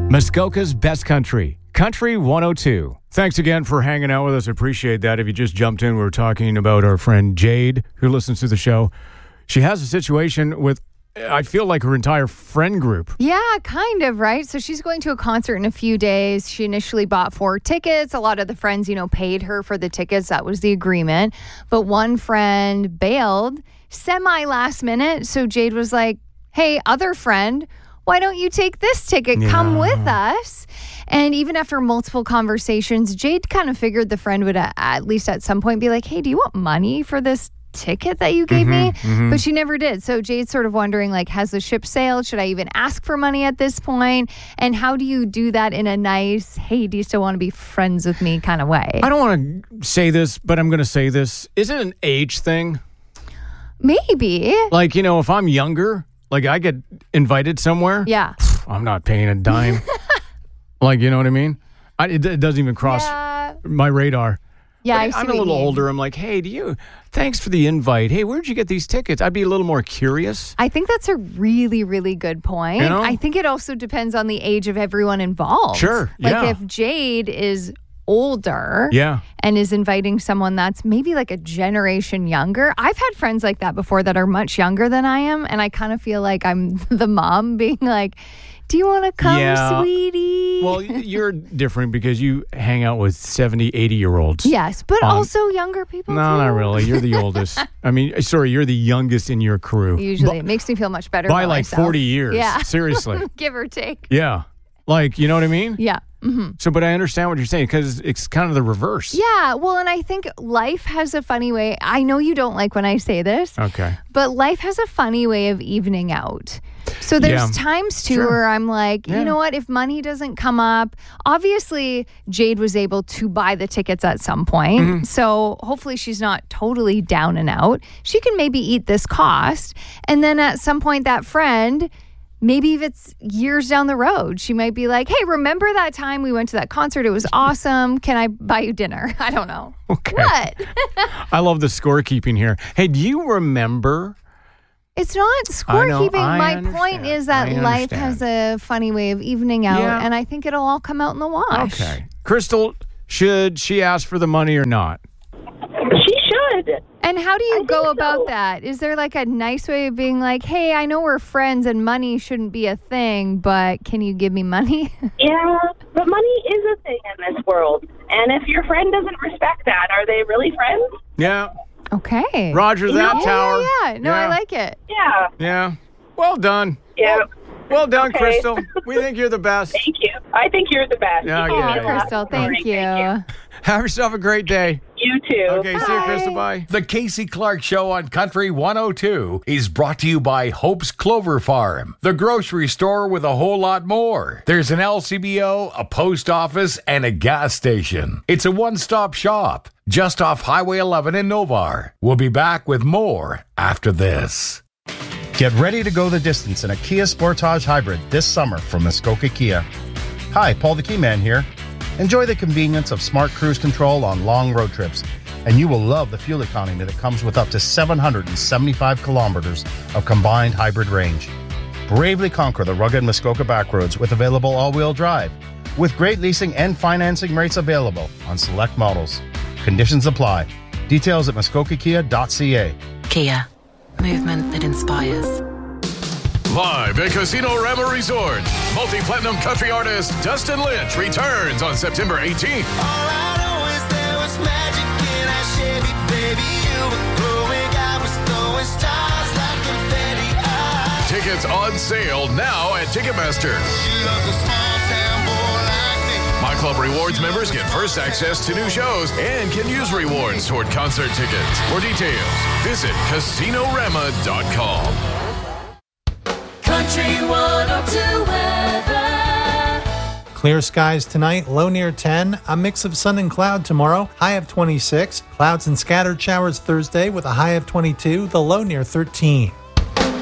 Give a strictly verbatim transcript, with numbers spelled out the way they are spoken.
Muskoka's Best Country, Country one oh two. Thanks again for hanging out with us. Appreciate that. If you just jumped in, we were talking about our friend Jade, who listens to the show. She has a situation with, I feel like, her entire friend group. Yeah, kind of, right? So she's going to a concert in a few days. She initially bought four tickets. A lot of the friends, you know, paid her for the tickets. That was the agreement. But one friend bailed semi last minute. So Jade was like, hey, other friend, why don't you take this ticket? Yeah. Come with us. And even after multiple conversations, Jade kind of figured the friend would uh, at least at some point be like, hey, do you want money for this ticket that you gave mm-hmm, me? Mm-hmm. But she never did. So Jade's sort of wondering, like, has the ship sailed? Should I even ask for money at this point? And how do you do that in a nice, hey, do you still want to be friends with me kind of way? I don't want to say this, but I'm going to say this. Is it an age thing? Maybe. Like, you know, if I'm younger, like I get invited somewhere. Yeah. I'm not paying a dime. Like, you know what I mean? I, it, it doesn't even cross Yeah. my radar. Yeah, But I see I'm a what you little mean. older. I'm like, hey, do you, thanks for the invite. Hey, where'd you get these tickets? I'd be a little more curious. I think that's a really, really good point. You know? I think it also depends on the age of everyone involved. Sure, Like yeah. if Jade is older Yeah. and is inviting someone that's maybe like a generation younger. I've had friends like that before that are much younger than I am. And I kind of feel like I'm the mom being like, do you want to come, Yeah. sweetie? Well, you're different because you hang out with seventy, eighty-year-olds. yes, but Um, also younger people No, too. not really. You're the oldest. I mean, sorry, you're the youngest in your crew. Usually. It makes me feel much better By about like myself. forty years. Yeah. Seriously. Give or take. Yeah. Like, you know what I mean? Yeah. Mm-hmm. So, but I understand what you're saying because it's kind of the reverse. Yeah, well, and I think life has a funny way. I know you don't like when I say this, Okay. but life has a funny way of evening out. So there's Yeah. times too Sure. where I'm like, Yeah. you know what? If money doesn't come up, obviously Jade was able to buy the tickets at some point. Mm-hmm. So hopefully she's not totally down and out. She can maybe eat this cost. And then at some point, that friend, maybe if it's years down the road, she might be like, hey, remember that time we went to that concert? It was awesome. Can I buy you dinner? I don't know. Okay. What? I love the scorekeeping here. Hey, do you remember? It's not scorekeeping. I My understand. point is that I life understand. has a funny way of evening out, Yeah. and I think it'll all come out in the wash. Okay. Crystal, should she ask for the money or not? She should. And how do you I go think about so. that? Is there like a nice way of being like, hey, I know we're friends and money shouldn't be a thing, but can you give me money? Yeah, but money is a thing in this world. And if your friend doesn't respect that, are they really friends? Yeah. Okay. Roger that, Yeah, Tower. Yeah, yeah. No, I like it. Yeah. Yeah. Well done. Yeah. Well done, Okay. Crystal. We think you're the best. Thank you. I think you're the best. Yeah, You yeah, give me yeah. a lot. Crystal, thank Sorry, you. Thank Have yourself a great day. you. You too. Okay, see you, Crystal. Bye. The Casey Clark Show on Country one oh two is brought to you by Hope's Clover Farm, the grocery store with a whole lot more. There's an L C B O, a post office, and a gas station. It's a one-stop shop just off Highway eleven in Novar. We'll be back with more after this. Get ready to go the distance in a Kia Sportage Hybrid this summer from Muskoka Kia. Hi, Paul the Keyman here. Enjoy the convenience of smart cruise control on long road trips, and you will love the fuel economy that comes with up to seven hundred seventy-five kilometers of combined hybrid range. Bravely conquer the rugged Muskoka backroads with available all-wheel drive, with great leasing and financing rates available on select models. Conditions apply. Details at muskoka kia dot c a. Kia. Movement that inspires. Live at Casino Rama Resort, multi-platinum country artist Dustin Lynch returns on September eighteenth. All I know is there was magic in our Chevy, baby. You were glowing, I was throwing stars like confetti. I Tickets on sale now at Ticketmaster. she loves a small town boy like me. My Club Rewards members get first access to new shows and can use rewards toward concert tickets. For details, visit casino rama dot com. Country one oh two weather. Clear skies tonight, low near ten. A mix of sun and cloud tomorrow, high of twenty-six. Clouds and scattered showers Thursday with a high of twenty-two, the low near thirteen.